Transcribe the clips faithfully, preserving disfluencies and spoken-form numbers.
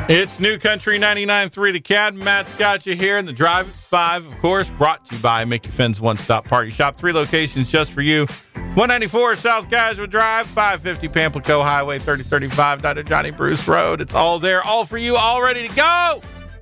It's New Country ninety-nine point three The Cat. Matt's got you here in the Drive at five, of course, brought to you by Make Your Fins One-Stop Party Shop. Three locations just for you. one ninety-four South Casual Drive, five fifty Pamplico Highway, thirty thirty-five Doctor Johnny Bruce Road. It's all there, all for you, all ready to go.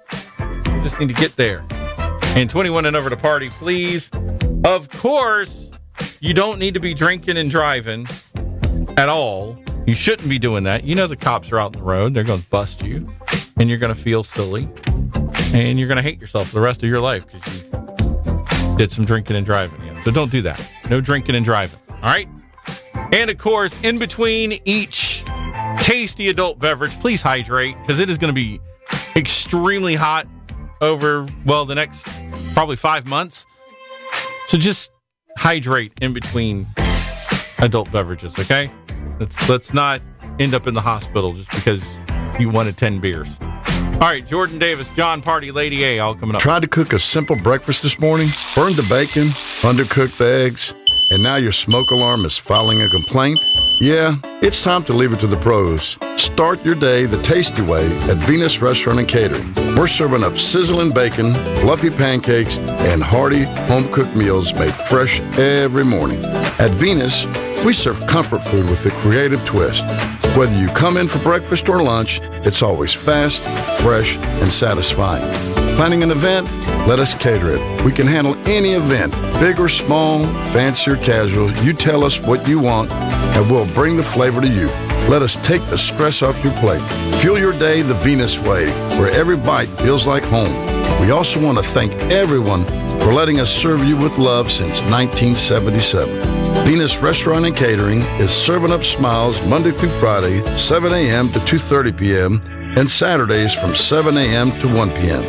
You just need to get there. And twenty-one and over to party, please. Of course, you don't need to be drinking and driving at all. You shouldn't be doing that. You know the cops are out on the road. They're going to bust you. And you're going to feel silly. And you're going to hate yourself for the rest of your life because you did some drinking and driving. Yeah. So don't do that. No drinking and driving. All right? And, of course, in between each tasty adult beverage, please hydrate because it is going to be extremely hot over, well, the next probably five months. So just hydrate in between adult beverages, okay? Let's, let's not end up in the hospital just because you wanted ten beers. All right, Jordan Davis, John Party, Lady A, all coming up. Tried to cook a simple breakfast this morning, burned the bacon, undercooked the eggs, and now your smoke alarm is filing a complaint? Yeah, it's time to leave it to the pros. Start your day the tasty way at Venus Restaurant and Catering. We're serving up sizzling bacon, fluffy pancakes, and hearty home-cooked meals made fresh every morning. At Venus, we serve comfort food with a creative twist. Whether you come in for breakfast or lunch, it's always fast, fresh, and satisfying. Planning an event? Let us cater it. We can handle any event, big or small, fancy or casual. You tell us what you want, and we'll bring the flavor to you. Let us take the stress off your plate. Fuel your day the Venus way, where every bite feels like home. We also want to thank everyone for letting us serve you with love since nineteen seventy-seven. Venus Restaurant and Catering is serving up smiles Monday through Friday, seven a.m. to two thirty p.m., and Saturdays from seven a.m. to one p.m.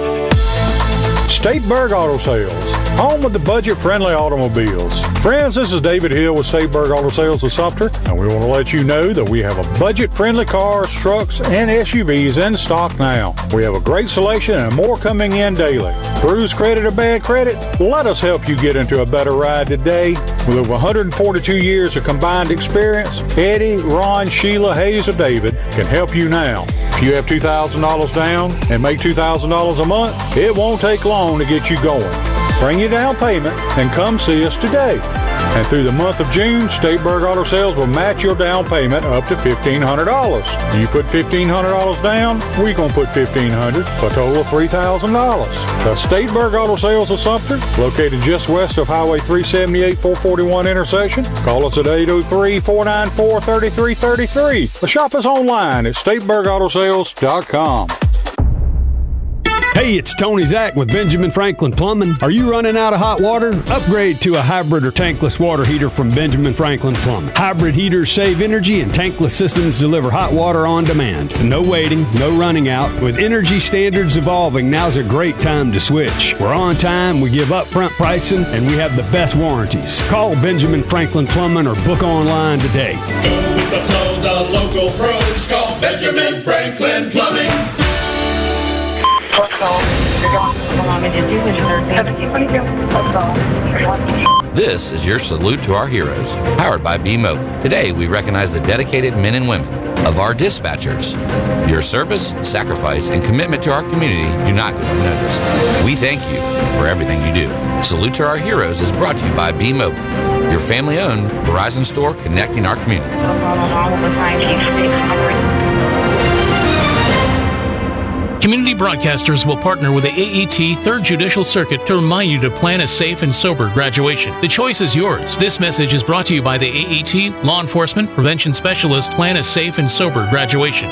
Stateburg Auto Sales, home of the budget-friendly automobiles. Friends, this is David Hill with Stateburg Auto Sales of Sumter, and we want to let you know that we have a budget-friendly cars, trucks, and S U Vs in stock now. We have a great selection and more coming in daily. Cruise credit or bad credit? Let us help you get into a better ride today. With over one hundred forty-two years of combined experience, Eddie, Ron, Sheila, Hayes, or David can help you now. If you have two thousand dollars down and make two thousand dollars a month, it won't take long to get you going. Bring your down payment and come see us today. And through the month of June, Stateburg Auto Sales will match your down payment up to fifteen hundred dollars. You put fifteen hundred dollars down, we're going to put fifteen hundred dollars, for a total of three thousand dollars. The Stateburg Auto Sales of Sumter, located just west of Highway three seventy-eight four forty-one intersection. Call us at eight oh three, four nine four, three three three three. The shop is online at stateburg auto sales dot com. Hey, it's Tony Zach with Benjamin Franklin Plumbing. Are you running out of hot water? Upgrade to a hybrid or tankless water heater from Benjamin Franklin Plumbing. Hybrid heaters save energy and tankless systems deliver hot water on demand. No waiting, no running out. With energy standards evolving, now's a great time to switch. We're on time, we give upfront pricing, and we have the best warranties. Call Benjamin Franklin Plumbing or book online today. Go with the flow, the local pros. Call Benjamin Franklin Plumbing. This is your salute to our heroes, powered by B-Mobile. Today, we recognize the dedicated men and women of our dispatchers. Your service, sacrifice, and commitment to our community do not go unnoticed. We thank you for everything you do. Salute to our heroes is brought to you by B-Mobile, your family-owned Verizon store connecting our community. Community broadcasters will partner with the A E T third Judicial Circuit to remind you to plan a safe and sober graduation. The choice is yours. This message is brought to you by the A E T Law Enforcement Prevention Specialist. Plan a safe and sober graduation.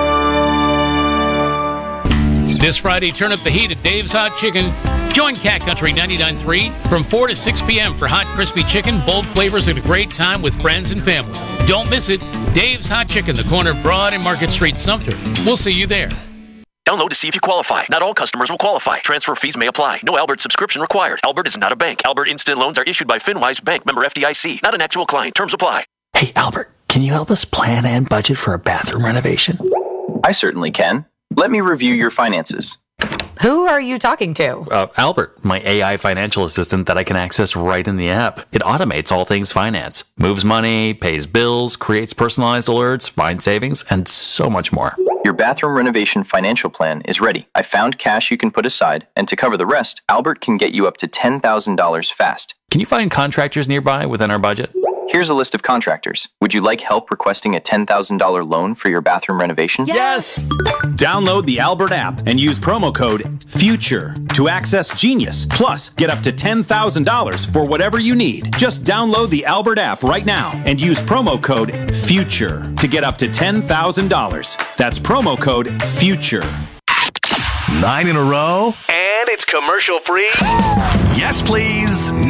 This Friday, turn up the heat at Dave's Hot Chicken. Join Cat Country ninety-nine point three from four to six p.m. for hot, crispy chicken, bold flavors, and a great time with friends and family. Don't miss it. Dave's Hot Chicken, the corner of Broad and Market Street, Sumter. We'll see you there. Download to see if you qualify. Not all customers will qualify. Transfer fees may apply. No Albert subscription required. Albert is not a bank. Albert Instant Loans are issued by FinWise Bank, member F D I C. Not an actual client. Terms apply. Hey, Albert, can you help us plan and budget for a bathroom renovation? I certainly can. Let me review your finances. Who are you talking to? Uh, Albert, my A I financial assistant that I can access right in the app. It automates all things finance, moves money, pays bills, creates personalized alerts, finds savings, and so much more. Your bathroom renovation financial plan is ready. I found cash you can put aside, and to cover the rest, Albert can get you up to ten thousand dollars fast. Can you find contractors nearby within our budget? Here's a list of contractors. Would you like help requesting a ten thousand dollars loan for your bathroom renovation? Yes! Download the Albert app and use promo code FUTURE to access Genius. Plus, get up to ten thousand dollars for whatever you need. Just download the Albert app right now and use promo code FUTURE to get up to ten thousand dollars. That's promo code FUTURE. Nine in a row, and it's commercial free? Yes, please.